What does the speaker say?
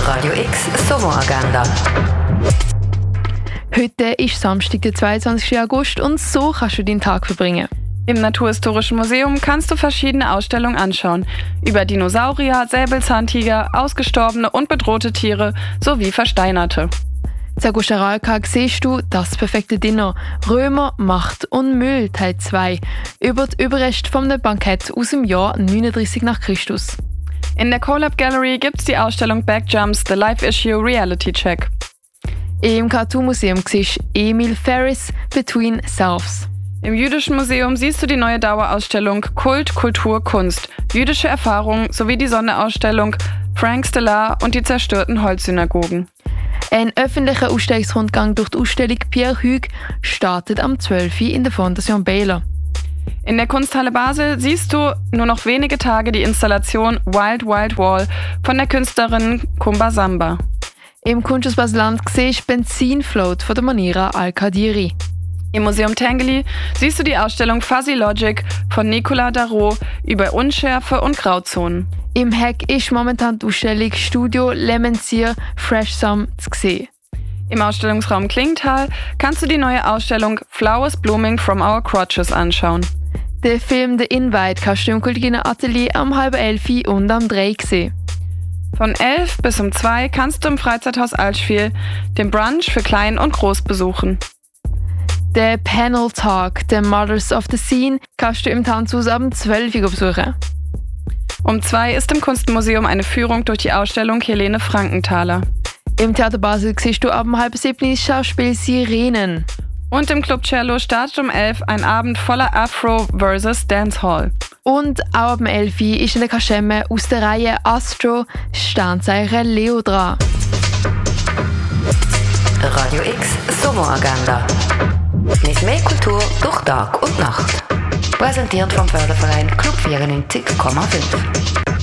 Radio X Sommeragenda. Heute ist Samstag, der 22. August und so kannst du deinen Tag verbringen. Im Naturhistorischen Museum kannst du verschiedene Ausstellungen anschauen. Über Dinosaurier, Säbelzahntiger, ausgestorbene und bedrohte Tiere sowie Versteinerte. Zur Guscheralka siehst du «Das perfekte Dinner. Römer, Macht und Müll» Teil 2 über die Überreste von einem Bankett aus dem Jahr 39 nach Christus. In der Collab Gallery gibt es die Ausstellung Backjumps, The Life Issue Reality Check. Im Cartoon Museum siehst du Emil Ferris Between Selves. Im Jüdischen Museum siehst du die neue Dauerausstellung Kult, Kultur, Kunst, jüdische Erfahrungen sowie die Sonderausstellung Frank Stellar und die zerstörten Holzsynagogen. Ein öffentlicher Ausstellungsrundgang durch die Ausstellung Pierre Hugues startet am 12. in der Fondation Baylor. In der Kunsthalle Basel siehst du nur noch wenige Tage die Installation Wild Wild Wall von der Künstlerin Kumba Samba. Im Kunsthaus Basel-Land siehst du Benzinfloat von der Manira Al-Kadiri. Im Museum Tinguely siehst du die Ausstellung Fuzzy Logic von Nicolas Darroux über Unschärfe und Grauzonen. Im Heck ist momentan die Ausstellung Studio Lemensier Fresh Some zu sehen. Im Ausstellungsraum Klingenthal kannst du die neue Ausstellung Flowers Blooming from Our Crotches anschauen. Den Film «The Invite» kannst du im Kulturginer Atelier am 11:30 und am 3 sehen. Von 11 bis um 2 kannst du im Freizeithaus Allschwil den Brunch für Klein und Groß besuchen. Den Panel Talk, «The Mothers of the Scene», kannst du im Tanzhaus am 12 Uhr besuchen. Um 2 ist im Kunstmuseum eine Führung durch die Ausstellung Helene Frankenthaler. Im Theater Basel siehst du ab 6:30 das Schauspiel «Sirenen». Und im Club Cello startet um 11 ein Abend voller Afro vs. Dancehall. Und auch ab 11 ist in der Kaschemme aus der Reihe Astro Sternzeichen Leo dran. Radio X Sommeragenda. Mit mehr Kultur durch Tag und Nacht. Präsentiert vom Förderverein Club 94,5.